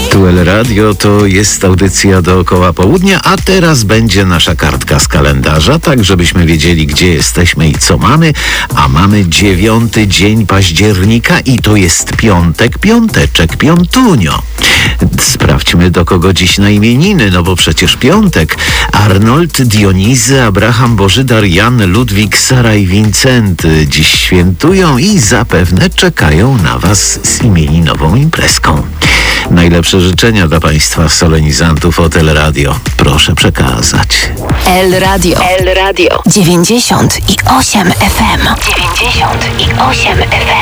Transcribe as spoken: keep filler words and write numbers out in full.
Tu El Radio, to jest audycja dookoła południa, a teraz będzie nasza kartka z kalendarza, tak żebyśmy wiedzieli, gdzie jesteśmy i co mamy. A mamy dziewiąty dzień października i to jest piątek, piąteczek, piątunio. Sprawdźmy, do kogo dziś na imieniny, no bo przecież piątek. Arnold, Dionizy, Abraham, Bożydar, Jan, Ludwik, Sara i Wincenty dziś świętują i zapewne czekają na was z imieninową imprezką. Najlepsze życzenia dla państwa solenizantów od El Radio. Proszę przekazać. El Radio. El Radio. dziewięćdziesiąt i osiem F M. dziewięćdziesiąt i osiem F M.